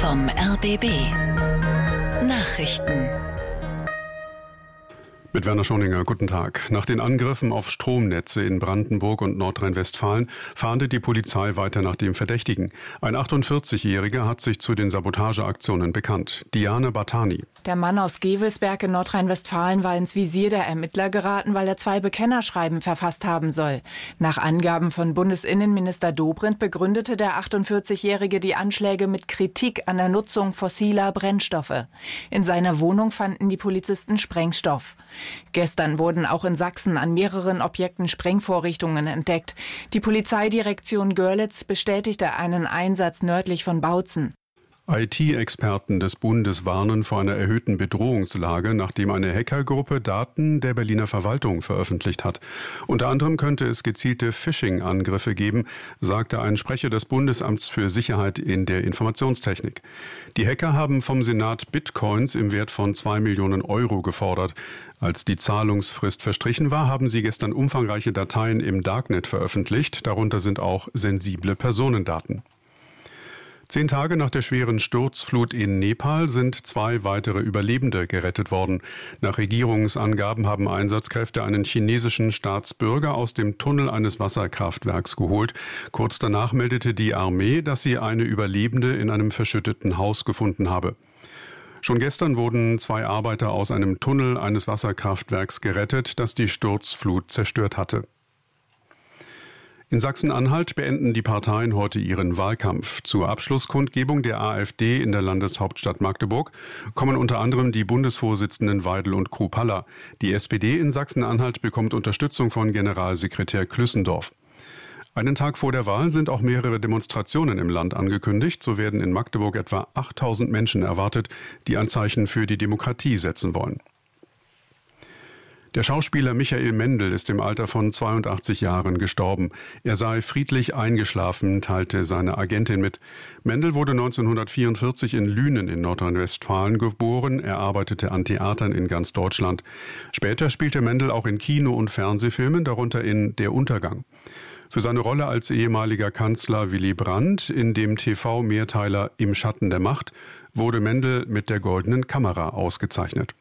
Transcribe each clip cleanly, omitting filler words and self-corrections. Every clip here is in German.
vom RBB. Nachrichten. Mit Werner Schoninger, guten Tag. Nach den Angriffen auf Stromnetze in Brandenburg und Nordrhein-Westfalen fahndet die Polizei weiter nach dem Verdächtigen. Ein 48-Jähriger hat sich zu den Sabotageaktionen bekannt. Diane Bartani. Der Mann aus Gevelsberg in Nordrhein-Westfalen war ins Visier der Ermittler geraten, weil er 2 Bekennerschreiben verfasst haben soll. Nach Angaben von Bundesinnenminister Dobrindt begründete der 48-Jährige die Anschläge mit Kritik an der Nutzung fossiler Brennstoffe. In seiner Wohnung fanden die Polizisten Sprengstoff. Gestern wurden auch in Sachsen an mehreren Objekten Sprengvorrichtungen entdeckt. Die Polizeidirektion Görlitz bestätigte einen Einsatz nördlich von Bautzen. IT-Experten des Bundes warnen vor einer erhöhten Bedrohungslage, nachdem eine Hackergruppe Daten der Berliner Verwaltung veröffentlicht hat. Unter anderem könnte es gezielte Phishing-Angriffe geben, sagte ein Sprecher des Bundesamts für Sicherheit in der Informationstechnik. Die Hacker haben vom Senat Bitcoins im Wert von 2 Millionen Euro gefordert. Als die Zahlungsfrist verstrichen war, haben sie gestern umfangreiche Dateien im Darknet veröffentlicht. Darunter sind auch sensible Personendaten. 10 Tage nach der schweren Sturzflut in Nepal sind 2 weitere Überlebende gerettet worden. Nach Regierungsangaben haben Einsatzkräfte einen chinesischen Staatsbürger aus dem Tunnel eines Wasserkraftwerks geholt. Kurz danach meldete die Armee, dass sie eine Überlebende in einem verschütteten Haus gefunden habe. Schon gestern wurden 2 Arbeiter aus einem Tunnel eines Wasserkraftwerks gerettet, das die Sturzflut zerstört hatte. In Sachsen-Anhalt beenden die Parteien heute ihren Wahlkampf. Zur Abschlusskundgebung der AfD in der Landeshauptstadt Magdeburg kommen unter anderem die Bundesvorsitzenden Weidel und Kruppalla. Die SPD in Sachsen-Anhalt bekommt Unterstützung von Generalsekretär Klüssendorf. Einen Tag vor der Wahl sind auch mehrere Demonstrationen im Land angekündigt. So werden in Magdeburg etwa 8000 Menschen erwartet, die ein Zeichen für die Demokratie setzen wollen. Der Schauspieler Michael Mendl ist im Alter von 82 Jahren gestorben. Er sei friedlich eingeschlafen, teilte seine Agentin mit. Mendl wurde 1944 in Lünen in Nordrhein-Westfalen geboren. Er arbeitete an Theatern in ganz Deutschland. Später spielte Mendl auch in Kino- und Fernsehfilmen, darunter in Der Untergang. Für seine Rolle als ehemaliger Kanzler Willy Brandt in dem TV-Mehrteiler Im Schatten der Macht wurde Mendl mit der Goldenen Kamera ausgezeichnet.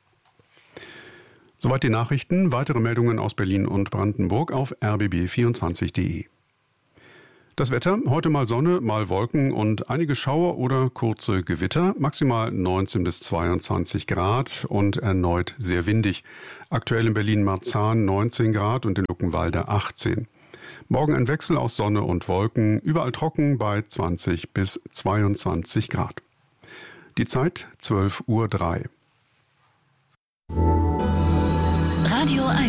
Soweit die Nachrichten. Weitere Meldungen aus Berlin und Brandenburg auf rbb24.de. Das Wetter, heute mal Sonne, mal Wolken und einige Schauer oder kurze Gewitter, maximal 19 bis 22 Grad und erneut sehr windig. Aktuell in Berlin-Marzahn 19 Grad und in Luckenwalde 18. Morgen ein Wechsel aus Sonne und Wolken, überall trocken bei 20 bis 22 Grad. Die Zeit 12:03 Uhr. Radio 1.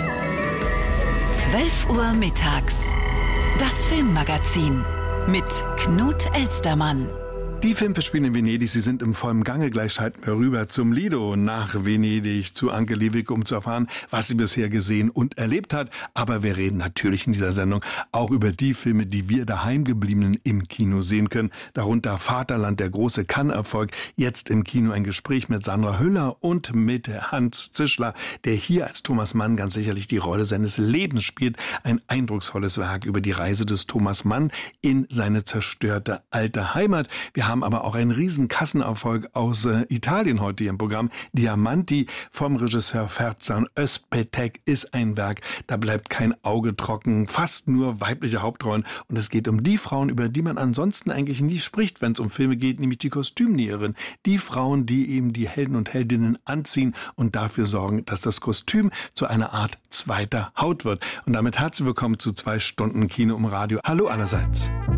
12 Uhr mittags. Das Filmmagazin mit Knut Elstermann. Die Filmfestspiele in Venedig, sie sind im vollen Gange. Gleich schalten wir rüber zum Lido nach Venedig zu Anke Liebig, um zu erfahren, was sie bisher gesehen und erlebt hat. Aber wir reden natürlich in dieser Sendung auch über die Filme, die wir Daheimgebliebenen im Kino sehen können. Darunter Vaterland, der große Cannes-Erfolg. Jetzt im Kino ein Gespräch mit Sandra Hüller und mit Hans Zischler, der hier als Thomas Mann ganz sicherlich die Rolle seines Lebens spielt. Ein eindrucksvolles Werk über die Reise des Thomas Mann in seine zerstörte alte Heimat. Wir haben aber auch einen riesen Kassenerfolg aus Italien heute hier im Programm. Diamanti vom Regisseur Ferzan Özpetek ist ein Werk, da bleibt kein Auge trocken, fast nur weibliche Hauptrollen. Und es geht um die Frauen, über die man ansonsten eigentlich nie spricht, wenn es um Filme geht, nämlich die Kostümnäherin. Die Frauen, die eben die Helden und Heldinnen anziehen und dafür sorgen, dass das Kostüm zu einer Art zweiter Haut wird. Und damit herzlich willkommen zu 2 Stunden Kino im Radio. Hallo allerseits.